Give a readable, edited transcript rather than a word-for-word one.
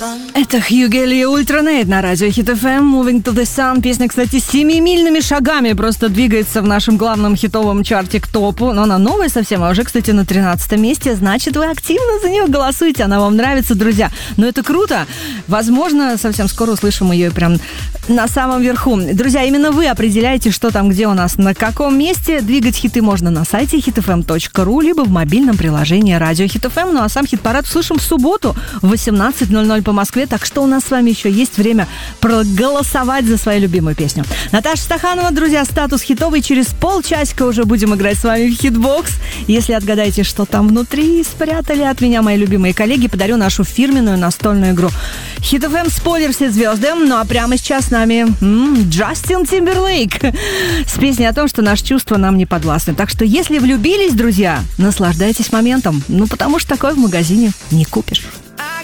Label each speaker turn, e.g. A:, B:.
A: Это Хью Гелли и Ультранейт на радио Хит FM. Moving to the Sun. Песня, кстати, 7-мильными шагами просто двигается в нашем главном хитовом чарте к топу. Но она новая совсем, а уже, кстати, на 13 месте. Значит, вы активно за нее голосуете. Она вам нравится, друзья. Но это круто. Возможно, совсем скоро услышим ее прям на самом верху. Друзья, именно вы определяете, что там, где у нас, на каком месте. Двигать хиты можно на сайте hitfm.ru, либо в мобильном приложении радио Хит FM. Ну а сам хит-парад услышим в субботу в 18:00 по Москве. Так что у нас с вами еще есть время проголосовать за свою любимую песню. Наташа Стаханова, друзья, статус хитовый. Через полчасика уже будем играть с вами в хитбокс. Если отгадаете, что там внутри спрятали от меня мои любимые коллеги, подарю нашу фирменную настольную игру. Хит FM, спойлер, все звезды. Ну а прямо сейчас с нами Джастин Тимберлейк с песней о том, что наши чувства нам не подвластны. Так что если влюбились, друзья, наслаждайтесь моментом. Ну потому что такое в магазине не купишь.